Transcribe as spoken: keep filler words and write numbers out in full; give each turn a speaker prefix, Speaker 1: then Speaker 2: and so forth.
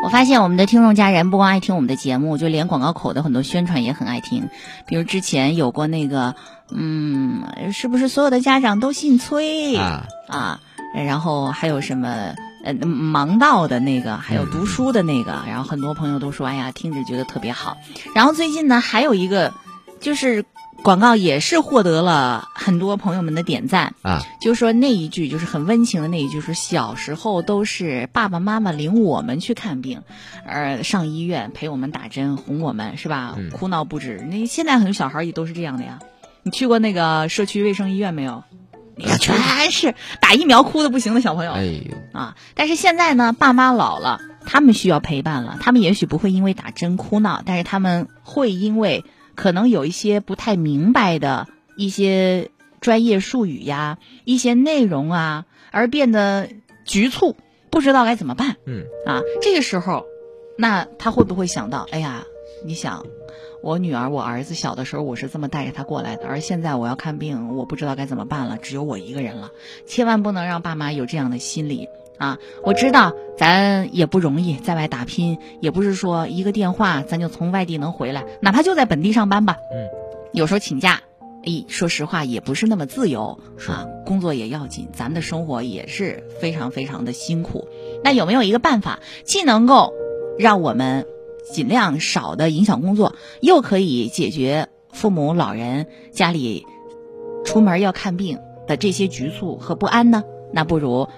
Speaker 1: 我发现我们的听众家人不光爱听我们的节目，就连广告口的很多宣传也很爱听。比如之前有过那个，嗯，是不是所有的家长都姓崔啊？啊，然后还有什么呃盲道的那个，还有读书的那个，然后很多朋友都说，哎呀，听着觉得特别好。然后最近呢，还有一个就是广告也是获得了很多朋友们的点赞啊，就是说那一句就是很温情的那一句，是小时候都是爸爸妈妈领我们去看病，呃，上医院陪我们打针，哄我们是吧？哭闹不止。那现在很多小孩也都是这样的呀。你去过那个社区卫生医院没有？你看全是打疫苗哭的不行的小朋友。哎呦啊！但是现在呢，爸妈老了，他们需要陪伴了。他们也许不会因为打针哭闹，但是他们会因为可能有一些不太明白的一些专业术语呀，一些内容啊，而变得局促，不知道该怎么办。嗯啊，这个时候，那他会不会想到，哎呀，你想，我女儿我儿子小的时候我是这么带着他过来的，而现在我要看病，我不知道该怎么办了，只有我一个人了。千万不能让爸妈有这样的心理啊！我知道咱也不容易，在外打拼，也不是说一个电话咱就从外地能回来，哪怕就在本地上班吧。嗯，有时候请假，哎，说实话也不是那么自由啊，工作也要紧，咱们的生活也是非常非常的辛苦。那有没有一个办法，既能够让我们尽量少的影响工作，又可以解决父母老人家里出门要看病的这些局促和不安呢？那不如